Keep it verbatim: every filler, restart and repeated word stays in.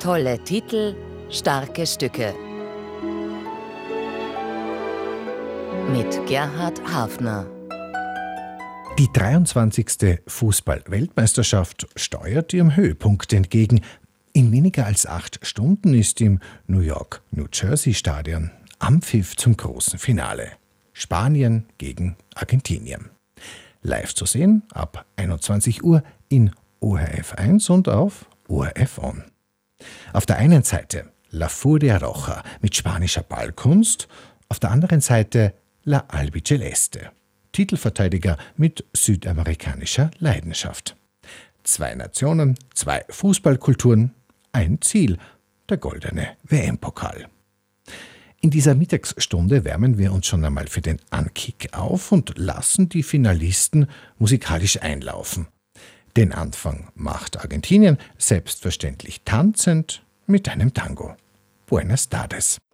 Tolle Titel, starke Stücke. Mit Gerhard Hafner. Die dreiundzwanzigste Fußball-Weltmeisterschaft steuert ihrem Höhepunkt entgegen. In weniger als acht Stunden ist im New York-New Jersey-Stadion Anpfiff zum großen Finale. Spanien gegen Argentinien. Live zu sehen ab einundzwanzig Uhr in O R F eins und auf O R F On. Auf der einen Seite La Furia Roja mit spanischer Ballkunst, auf der anderen Seite La Albiceleste, Titelverteidiger mit südamerikanischer Leidenschaft. Zwei Nationen, zwei Fußballkulturen, ein Ziel, der goldene W M-Pokal. In dieser Mittagsstunde wärmen wir uns schon einmal für den Ankick auf und lassen die Finalisten musikalisch einlaufen. Den Anfang macht Argentinien selbstverständlich tanzend mit einem Tango. Buenas tardes.